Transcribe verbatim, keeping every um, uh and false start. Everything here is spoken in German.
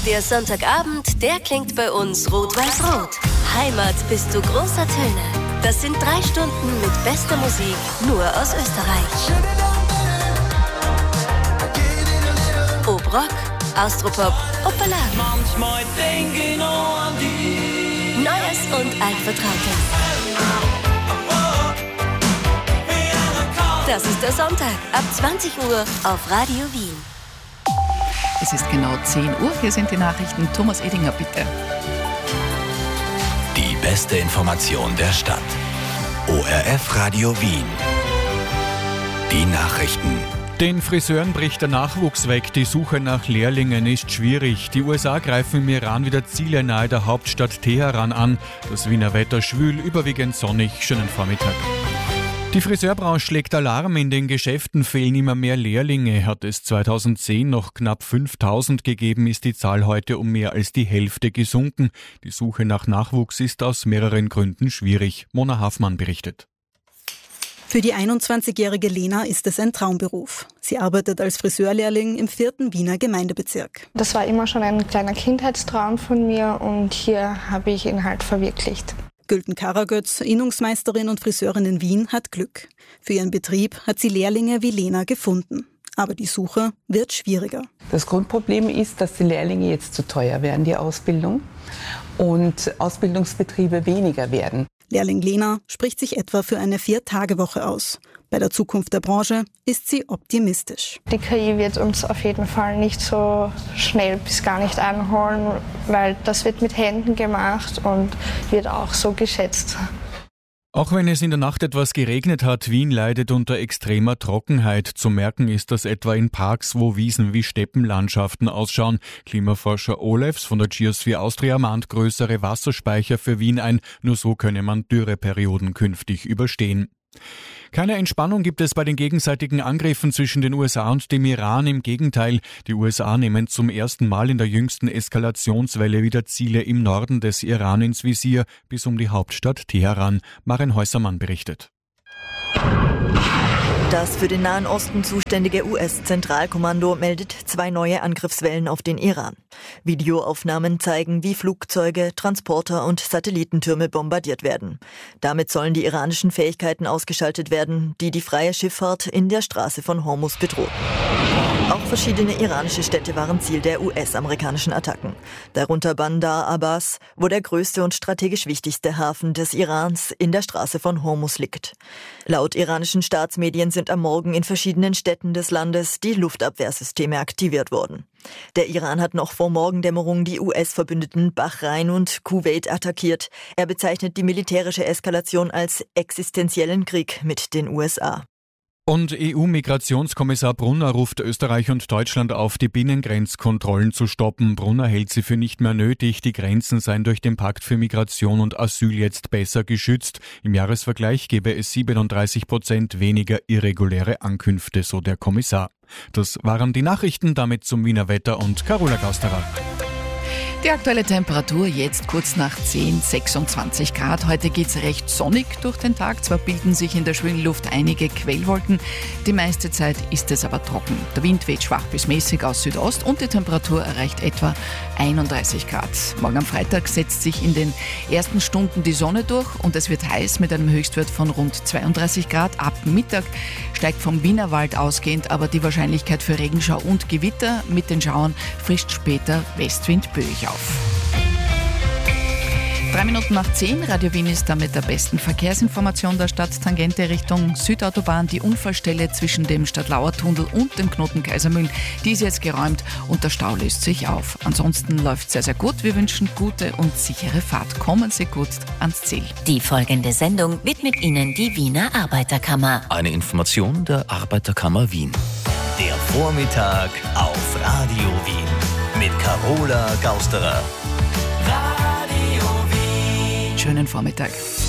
Der Sonntagabend, der klingt bei uns rot-weiß-rot. Heimat bis zu großer Töne. Das sind drei Stunden mit bester Musik, nur aus Österreich. Ob-Rock, Austropop, Opala. Manchmal denk ich noch an dich. Neues und Altvertrautes. Das ist der Sonntag, ab zwanzig Uhr auf Radio Wien. Es ist genau zehn Uhr, hier sind die Nachrichten. Thomas Edinger, bitte. Die beste Information der Stadt. O R F Radio Wien. Die Nachrichten. Den Friseuren bricht der Nachwuchs weg. Die Suche nach Lehrlingen ist schwierig. Die U S A greifen im Iran wieder Ziele nahe der Hauptstadt Teheran an. Das Wiener Wetter schwül, überwiegend sonnig. Schönen Vormittag. Die Friseurbranche schlägt Alarm. In den Geschäften fehlen immer mehr Lehrlinge. Hat es zweitausendzehn noch knapp fünftausend gegeben, ist die Zahl heute um mehr als die Hälfte gesunken. Die Suche nach Nachwuchs ist aus mehreren Gründen schwierig. Mona Hafmann berichtet. Für die einundzwanzigjährige Lena ist es ein Traumberuf. Sie arbeitet als Friseurlehrling im vierten Wiener Gemeindebezirk. Das war immer schon ein kleiner Kindheitstraum von mir und hier habe ich ihn halt verwirklicht. Gülten Karagötz, Innungsmeisterin und Friseurin in Wien, hat Glück. Für ihren Betrieb hat sie Lehrlinge wie Lena gefunden. Aber die Suche wird schwieriger. Das Grundproblem ist, dass die Lehrlinge jetzt zu teuer werden, die Ausbildung, und Ausbildungsbetriebe weniger werden. Lehrling Lena spricht sich etwa für eine Vier-Tage-Woche aus. Bei der Zukunft der Branche ist sie optimistisch. Die K I wird uns auf jeden Fall nicht so schnell bis gar nicht einholen, weil das wird mit Händen gemacht und wird auch so geschätzt. Auch wenn es in der Nacht etwas geregnet hat, Wien leidet unter extremer Trockenheit. Zu merken ist das etwa in Parks, wo Wiesen wie Steppenlandschaften ausschauen. Klimaforscher Olefs von der Geosphere Austria mahnt größere Wasserspeicher für Wien ein. Nur so könne man Dürreperioden künftig überstehen. Keine Entspannung gibt es bei den gegenseitigen Angriffen zwischen den U S A und dem Iran. Im Gegenteil, die U S A nehmen zum ersten Mal in der jüngsten Eskalationswelle wieder Ziele im Norden des Iran ins Visier, bis um die Hauptstadt Teheran. Maren Häusermann berichtet. Das für den Nahen Osten zuständige U S-Zentralkommando meldet zwei neue Angriffswellen auf den Iran. Videoaufnahmen zeigen, wie Flugzeuge, Transporter und Satellitentürme bombardiert werden. Damit sollen die iranischen Fähigkeiten ausgeschaltet werden, die die freie Schifffahrt in der Straße von Hormuz bedrohen. Auch verschiedene iranische Städte waren Ziel der U S-amerikanischen Attacken. Darunter Bandar Abbas, wo der größte und strategisch wichtigste Hafen des Irans in der Straße von Hormuz liegt. Laut iranischen Staatsmedien sind am Morgen in verschiedenen Städten des Landes die Luftabwehrsysteme aktiviert worden. Der Iran hat noch vor Morgendämmerung die U S-Verbündeten Bahrain und Kuwait attackiert. Er bezeichnet die militärische Eskalation als existenziellen Krieg mit den U S A. Und E U-Migrationskommissar Brunner ruft Österreich und Deutschland auf, die Binnengrenzkontrollen zu stoppen. Brunner hält sie für nicht mehr nötig. Die Grenzen seien durch den Pakt für Migration und Asyl jetzt besser geschützt. Im Jahresvergleich gebe es siebenunddreißig Prozent weniger irreguläre Ankünfte, so der Kommissar. Das waren die Nachrichten, damit zum Wiener Wetter und Carola Gausterer. Die aktuelle Temperatur jetzt kurz nach zehn, sechsundzwanzig Grad. Heute geht's recht sonnig durch den Tag. Zwar bilden sich in der schwülen Luft einige Quellwolken, die meiste Zeit ist es aber trocken. Der Wind weht schwach bis mäßig aus Südost und die Temperatur erreicht etwa einunddreißig Grad. Morgen am Freitag setzt sich in den ersten Stunden die Sonne durch und es wird heiß mit einem Höchstwert von rund zweiunddreißig Grad. Ab Mittag steigt vom Wienerwald ausgehend aber die Wahrscheinlichkeit für Regenschau und Gewitter. Mit den Schauern frischt später Westwind böig auf. Drei Minuten nach zehn, Radio Wien ist damit der besten Verkehrsinformation der Stadt. Tangente Richtung Südautobahn, die Unfallstelle zwischen dem Stadtlauer-Tunnel und dem Knoten Kaisermühlen, die ist jetzt geräumt und der Stau löst sich auf. Ansonsten läuft sehr, sehr gut. Wir wünschen gute und sichere Fahrt. Kommen Sie gut ans Ziel. Die folgende Sendung widmet Ihnen die Wiener Arbeiterkammer. Eine Information der Arbeiterkammer Wien. Der Vormittag auf Radio Wien mit Carola Gausterer. Schönen Vormittag.